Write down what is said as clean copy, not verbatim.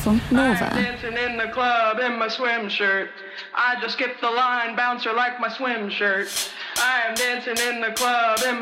Deutschlandfunk Nova. Dancing in the club in my swim shirt. I just skipped the line, bouncer like my swim shirt. I am dancing in the club in